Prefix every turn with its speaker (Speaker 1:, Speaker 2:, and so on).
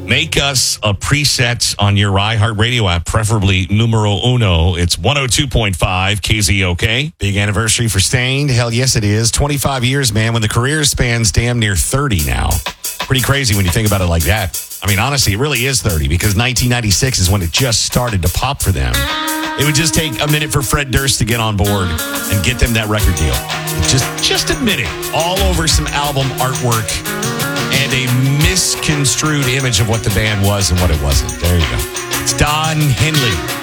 Speaker 1: Make us a preset on your iHeartRadio app, preferably numero uno. It's 102.5 KZOK. Big anniversary for Stained. Hell yes, it is. 25 years, man, when the career spans damn near 30 now. Pretty crazy when you think about it like that. I mean, honestly, it really is 30 because 1996 is when it just started to pop for them. It would just take a minute for Fred Durst to get on board and get them that record deal. Just admit it. All over some album artwork and a misconstrued image of what the band was and what it wasn't. There you go. It's Don Henley.